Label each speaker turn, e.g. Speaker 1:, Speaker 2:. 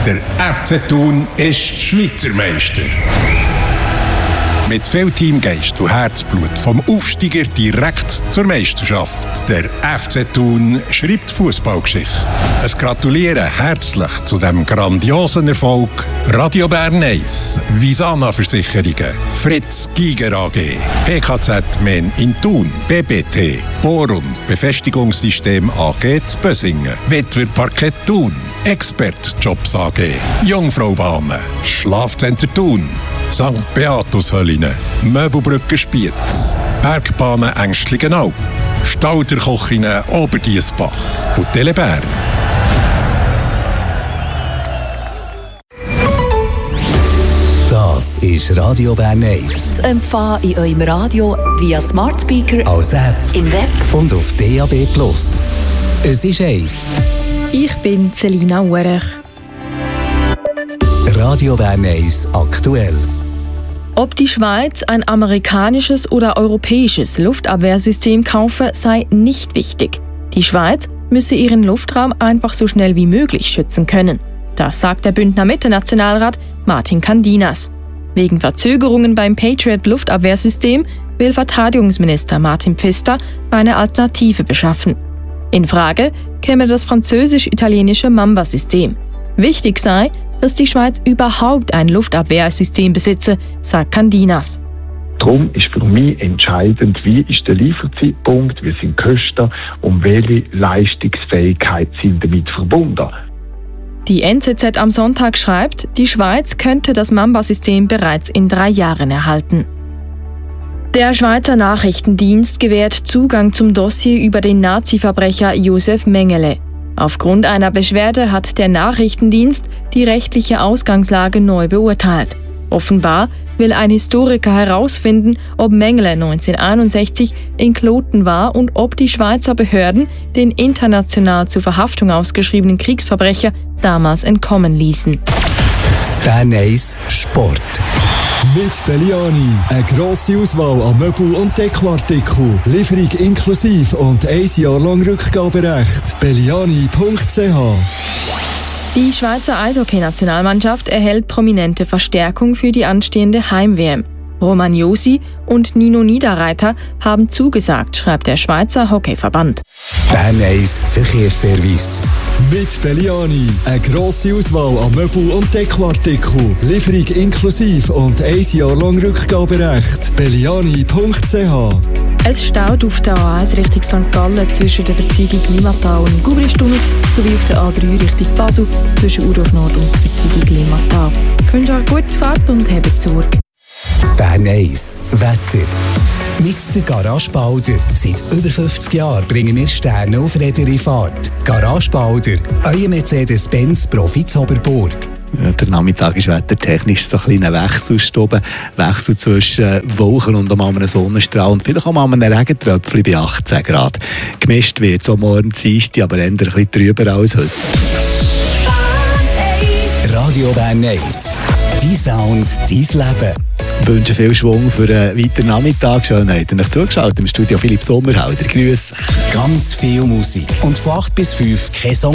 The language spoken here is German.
Speaker 1: Der FC Thun ist Schweizer Meister. Mit viel Teamgeist und Herzblut vom Aufsteiger direkt zur Meisterschaft. Der FC Thun schreibt Fußballgeschichte. Es gratulieren herzlich zu diesem grandiosen Erfolg Radio Bern 1, Visana Versicherungen, Fritz Giger AG, PKZ Men in Thun, BBT, Bohr- und Befestigungssystem AG zu Bösingen, Witwer Parkett Thun, Expert Jobs AG, Jungfraubahnen, Schlafcenter Thun, St. Beatus Hölline, Möbelbrücke Spiez, Bergbahnen Ängstligenau, Stauderkochine Oberdiessbach und Telebern.
Speaker 2: Das ist Radio Bern 1.
Speaker 3: Zu empfangen in eurem Radio via Smart Speaker,
Speaker 2: als App,
Speaker 3: im Web
Speaker 2: und auf DAB+. Es ist 1.
Speaker 4: Ich bin Selina Uerich.
Speaker 2: Radio Bern 1 aktuell.
Speaker 4: Ob die Schweiz ein amerikanisches oder europäisches Luftabwehrsystem kaufe, sei nicht wichtig. Die Schweiz müsse ihren Luftraum einfach so schnell wie möglich schützen können. Das sagt der Bündner Mitte-Nationalrat Martin Candinas. Wegen Verzögerungen beim Patriot-Luftabwehrsystem will Verteidigungsminister Martin Pfister eine Alternative beschaffen. In Frage käme das französisch-italienische Mamba-System. Wichtig sei, dass die Schweiz überhaupt ein Luftabwehrsystem besitze, sagt Candinas.
Speaker 5: Darum ist für mich entscheidend, wie ist der Lieferzeitpunkt, wie sind die Kosten und welche Leistungsfähigkeit sind damit verbunden.
Speaker 4: Die NZZ am Sonntag schreibt, die Schweiz könnte das Mamba-System bereits in 3 Jahren erhalten. Der Schweizer Nachrichtendienst gewährt Zugang zum Dossier über den Nazi-Verbrecher Josef Mengele. Aufgrund einer Beschwerde hat der Nachrichtendienst die rechtliche Ausgangslage neu beurteilt. Offenbar will ein Historiker herausfinden, ob Mengele 1961 in Kloten war und ob die Schweizer Behörden den international zur Verhaftung ausgeschriebenen Kriegsverbrecher damals entkommen ließen.
Speaker 2: Bern 1 Sport.
Speaker 6: Mit Belliani. Eine grosse Auswahl an Möbel- und Dekoartikeln. Lieferung inklusive und 1 Jahr lang Rückgaberecht. Belliani.ch.
Speaker 4: Die Schweizer Eishockey-Nationalmannschaft erhält prominente Verstärkung für die anstehende Heim-WM. Roman Josi und Nino Niederreiter haben zugesagt, schreibt der Schweizer Hockeyverband.
Speaker 2: Bern 1 Verkehrsservice.
Speaker 6: Mit Belliani. Eine grosse Auswahl an Möbel- und Dekoartikeln. Lieferung inklusive und 1 Jahr lang Rückgaberecht. Belliani.ch.
Speaker 4: Es staut auf der A1 Richtung St. Gallen zwischen der Verzweigung Limmatau und Gubristunnel sowie auf der A3 Richtung Basel zwischen Urdorf Nord und der Verzweigung Limmatau. Ich wünsche euch gute Fahrt und habt Sorge.
Speaker 2: Bern 1 Wetter. Mit der Garage Balder. Seit über 50 Jahren bringen wir Sterne auf Räder in Fahrt. Garage Balder, euer Mercedes-Benz Profi Zoberburg.
Speaker 7: Ja, der Nachmittag ist wettertechnisch so ein kleiner Wechsel zwischen Wolken und einmal einem Sonnenstrahl und vielleicht auch mal einem Regentröpfchen bei 18 Grad. Gemischt wird es auch morgen Dienstag, aber eher ein bisschen trüber als heute.
Speaker 2: Radio Bern 1. Dein Sound, dein Leben.
Speaker 7: Ich wünsche viel Schwung für einen weiteren Nachmittag. Schön, habt ihr euch zugeschaut im Studio Philipp Sommerhalder. Grüße.
Speaker 2: Ganz viel Musik. Und von 8 bis 5 kein Song